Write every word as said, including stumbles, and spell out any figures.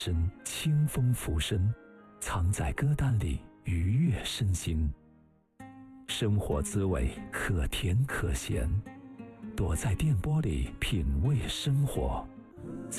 声清风拂身，藏在歌单里愉悦身心。生活滋味可甜可咸，躲在电波里品味生活。